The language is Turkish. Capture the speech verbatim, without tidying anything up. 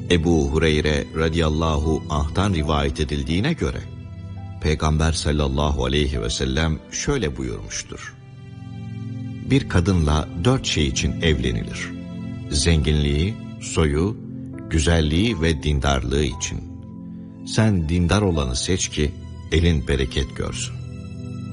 Ebu Hureyre radıyallahu anh'tan rivayet edildiğine göre Peygamber sallallahu aleyhi ve sellem şöyle buyurmuştur: Bir kadınla dört şey için evlenilir: zenginliği, soyu, güzelliği ve dindarlığı için. Sen dindar olanı seç ki elin bereket görsün.